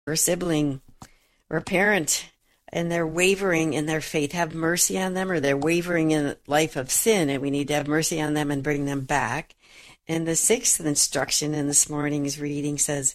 or a sibling or a parent, and they're wavering in their faith, have mercy on them, or they're wavering in a life of sin, and we need to have mercy on them and bring them back. And the sixth instruction in this morning's reading says,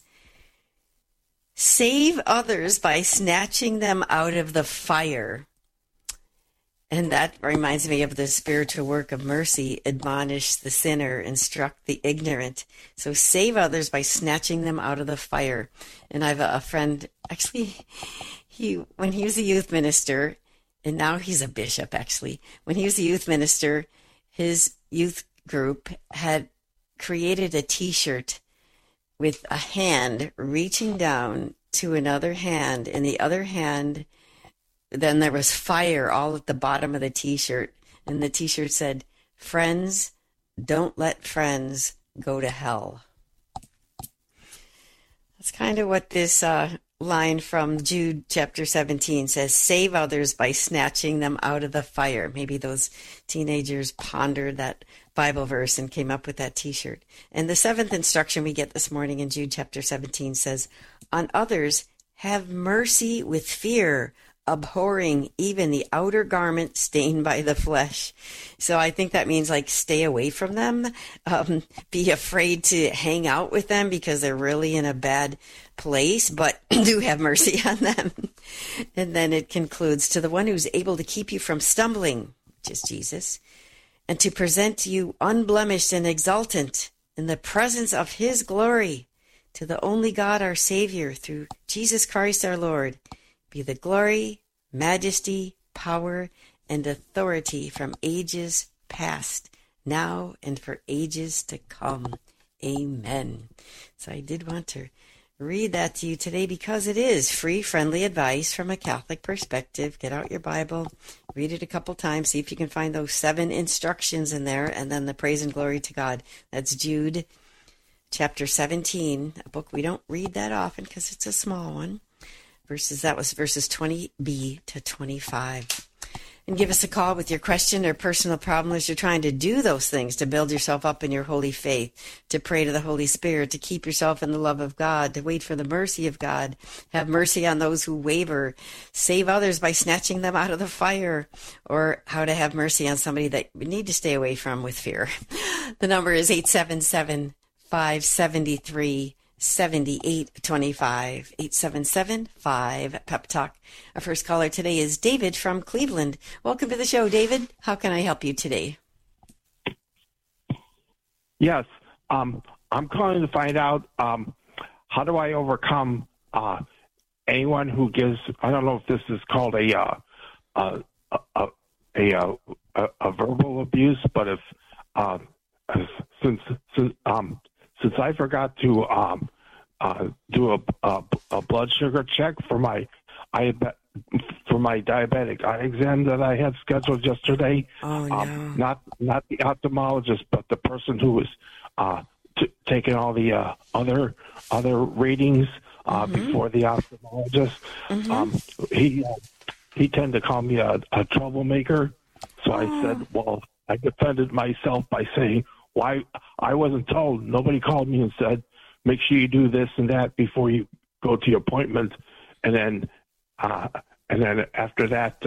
save others by snatching them out of the fire. And that reminds me of the spiritual work of mercy. Admonish the sinner, instruct the ignorant. So save others by snatching them out of the fire. And I have a friend, actually, when he was a youth minister, and now he's a bishop, actually. When he was a youth minister, his youth group had created a T-shirt with a hand reaching down to another hand, and the other hand, then there was fire all at the bottom of the T-shirt, and the T-shirt said, friends, don't let friends go to hell. That's kind of what this line from Jude chapter 17 says, save others by snatching them out of the fire. Maybe those teenagers pondered that Bible verse and came up with that T-shirt. And the seventh instruction we get this morning in Jude chapter 17 says, on others have mercy with fear, abhorring even the outer garment stained by the flesh. So I think that means like stay away from them, be afraid to hang out with them because they're really in a bad place, but do have mercy on them. And then it concludes, to the one who's able to keep you from stumbling, which is Jesus, and to present you unblemished and exultant in the presence of his glory, to the only God our Savior, through Jesus Christ our Lord, be the glory, majesty, power, and authority from ages past, now and for ages to come. Amen. So I did want to read that to you today because it is free, friendly advice from a Catholic perspective. Get out your Bible, read it a couple times, see if you can find those 7 instructions in there, and then the praise and glory to God. That's Jude chapter 17, a book we don't read that often because it's a small one. That was verses 20b to 25. And give us a call with your question or personal problem as you're trying to do those things to build yourself up in your holy faith, to pray to the Holy Spirit, to keep yourself in the love of God, to wait for the mercy of God, have mercy on those who waver, save others by snatching them out of the fire, or how to have mercy on somebody that you need to stay away from with fear. The number is 877-573-7825, 877-5-PEP-TALK. Our first caller today is David from Cleveland. Welcome to the show, David. How can I help you today? Yes, I'm calling to find out how do I overcome anyone who gives, I don't know if this is called a verbal abuse, but if since I forgot to do a blood sugar check for my diabetic eye exam that I had scheduled yesterday. Oh, no. Not the ophthalmologist, but the person who was taking all the other readings before the ophthalmologist. He tended to call me a troublemaker. So I said, well, I defended myself by saying, why I wasn't told. Nobody called me and said, make sure you do this and that before you go to your appointment. And then after that,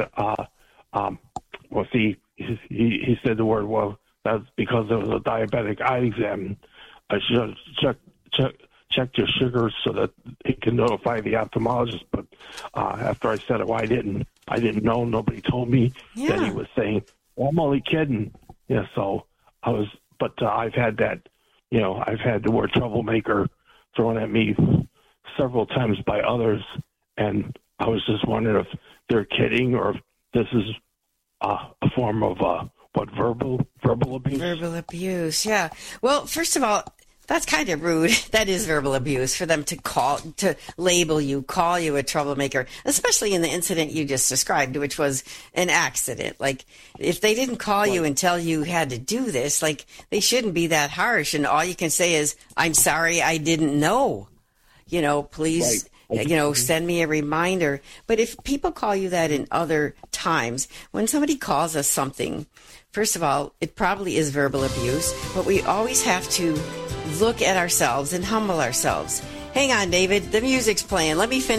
he said the word, well, that's because there was a diabetic eye exam. I should check your sugars so that he can notify the ophthalmologist. But after I said it, well, I didn't know. Nobody told me that he was saying, well, I'm only kidding. Yeah, so I was, but I've had that, I've had the word troublemaker thrown at me several times by others, and I was just wondering if they're kidding or if this is a form of verbal abuse. Verbal abuse, yeah. Well, first of all, that's kind of rude. That is verbal abuse for them to call you a troublemaker, especially in the incident you just described, which was an accident. Like, if they didn't call you and tell you had to do this, like, they shouldn't be that harsh. And all you can say is, I'm sorry, I didn't know. Please, send me a reminder. But if people call you that in other times, when somebody calls us something, first of all, it probably is verbal abuse, but we always have to look at ourselves and humble ourselves. Hang on, David. The music's playing. Let me finish.